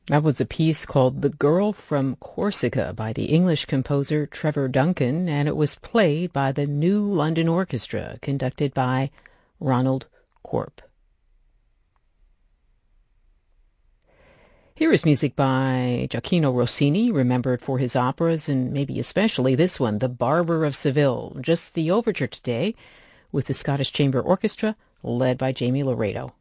That was a piece called The Girl from Corsica by the English composer Trevor Duncan, and it was played by the New London Orchestra, conducted by Ronald Corp. Here is music by Gioacchino Rossini, remembered for his operas, and maybe especially this one, The Barber of Seville. Just the overture today, with the Scottish Chamber Orchestra, led by Jamie Laredo.